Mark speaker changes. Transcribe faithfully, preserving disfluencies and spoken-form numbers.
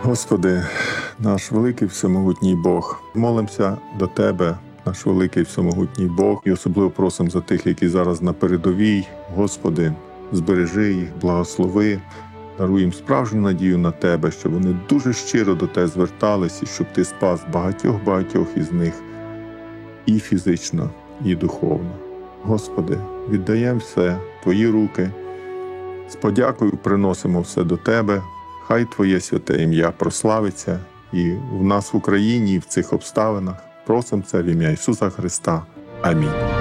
Speaker 1: Господи, наш великий всемогутній Бог, молимося до Тебе, наш великий всемогутній Бог, і особливо просимо за тих, які зараз на передовій. Господи, збережи їх, благослови, даруй їм справжню надію на Тебе, щоб вони дуже щиро до Тебе звертались, і щоб Ти спас багатьох-багатьох із них і фізично, і духовно. Господи, віддаємо все в Твої руки, з подякою приносимо все до Тебе. Хай Твоє святе ім'я прославиться і в нас в Україні, і в цих обставинах. Просимо це в ім'я Ісуса Христа. Амінь.